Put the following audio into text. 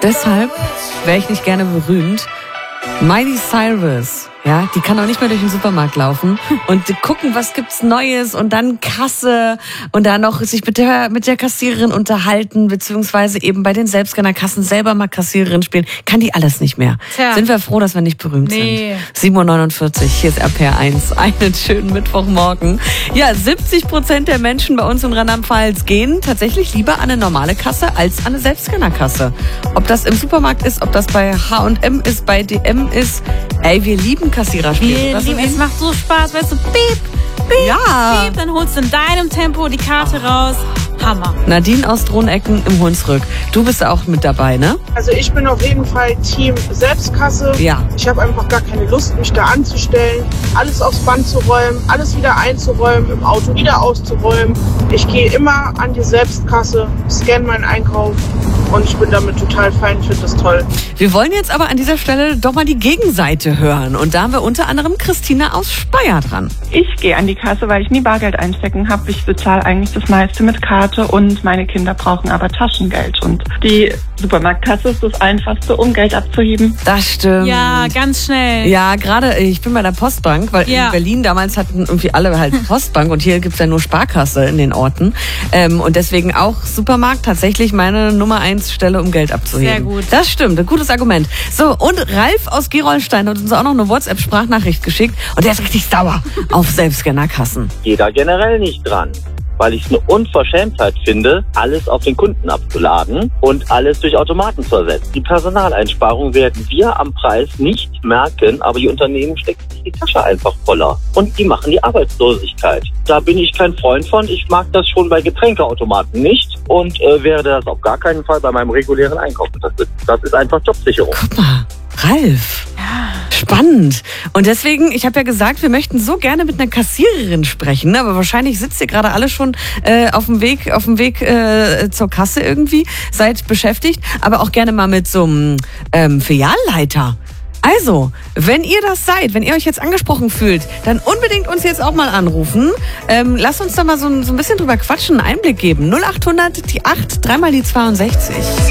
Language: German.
Deshalb wäre ich nicht gerne berühmt. Miley Cyrus, ja, die kann auch nicht mehr durch den Supermarkt laufen und gucken, was gibt's Neues und dann Kasse und dann noch sich mit der Kassiererin unterhalten, beziehungsweise eben bei den Selbstscannerkassen selber mal Kassiererin spielen. Kann die alles nicht mehr. Tja. Sind wir froh, dass wir nicht berühmt sind. 7:49 Uhr, hier ist RPR1. Einen schönen Mittwochmorgen. Ja, 70% der Menschen bei uns in Rheinland-Pfalz gehen tatsächlich lieber an eine normale Kasse als an eine Selbstscannerkasse. Ob das im Supermarkt ist, ob das bei H&M ist, bei DM ist. Ey, wir lieben Kassiererspiele. Es macht so Spaß, weißt du, piep, piep, Ja. piep, dann holst du in deinem Tempo die Karte raus. Hammer. Nadine aus Drohnecken im Hunsrück. Du bist auch mit dabei, ne? Also ich bin auf jeden Fall Team Selbstkasse. Ja. Ich habe einfach gar keine Lust, mich da anzustellen, alles aufs Band zu räumen, alles wieder einzuräumen, im Auto wieder auszuräumen. Ich gehe immer an die Selbstkasse, scanne meinen Einkauf und ich bin damit total fein, finde das toll. Wir wollen jetzt aber an dieser Stelle doch mal die Gegenseite hören. Und da haben wir unter anderem Christina aus Speyer dran. Ich gehe an die Kasse, weil ich nie Bargeld einstecken habe. Ich bezahle eigentlich das meiste mit Karte und meine Kinder brauchen aber Taschengeld. Und die Supermarktkasse ist das Einfachste, um Geld abzuheben. Das stimmt. Ja, ganz schnell. Ja, gerade ich bin bei der Postbank, weil in Berlin damals hatten irgendwie alle halt Postbank und hier gibt's ja nur Sparkasse in den Orten. Und deswegen auch Supermarkt tatsächlich meine Nummer 1 Stelle, um Geld abzuheben. Sehr gut. Das stimmt, ein gutes Argument. So, und Ralf aus Gerolstein hat uns auch noch eine WhatsApp-Sprachnachricht geschickt und der ist richtig sauer auf Selbstscannerkassen. Gehe da generell nicht dran, weil ich es eine Unverschämtheit finde, alles auf den Kunden abzuladen und alles durch Automaten zu ersetzen. Die Personaleinsparung werden wir am Preis nicht merken, aber die Unternehmen stecken sich die Tasche einfach voller und die machen die Arbeitslosigkeit. Da bin ich kein Freund von. Ich mag das schon bei Getränkeautomaten nicht und werde das auf gar keinen Fall bei meinem regulären Einkauf unterstützen. Das ist einfach Jobsicherung. Guck mal, Ralf. Spannend. Und deswegen, ich habe ja gesagt, wir möchten so gerne mit einer Kassiererin sprechen, aber wahrscheinlich sitzt ihr gerade alle schon auf dem Weg zur Kasse irgendwie, seid beschäftigt, aber auch gerne mal mit so einem Filialleiter. Also, wenn ihr das seid, wenn ihr euch jetzt angesprochen fühlt, dann unbedingt uns jetzt auch mal anrufen. Lasst uns da mal so ein bisschen drüber quatschen, einen Einblick geben. 0800 die 8, 3 mal die 62.